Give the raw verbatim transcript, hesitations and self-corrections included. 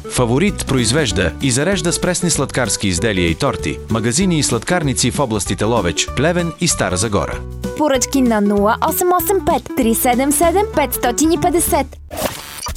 Фаворит произвежда и зарежда с пресни сладкарски изделия и торти. Магазини и сладкарници в областите Ловеч, Плевен и Стара Загора. Поръчки на нула осем осем пет три седем седем пет пет нула.